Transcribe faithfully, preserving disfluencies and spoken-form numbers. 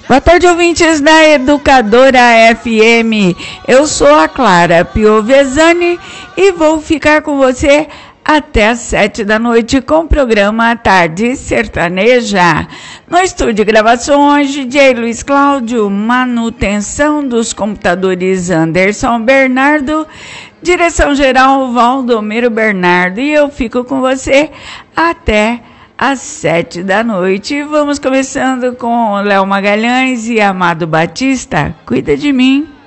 Boa tarde, ouvintes da Educadora F M. Eu sou a Clara Piovesani e vou ficar com você até às sete da noite com o programa Tarde Sertaneja. No estúdio de gravações, D J Luiz Cláudio, manutenção dos computadores Anderson Bernardo, direção geral Valdomiro Bernardo, e eu fico com você até às sete da noite. Vamos começando com Léo Magalhães e Amado Batista. Cuida de mim.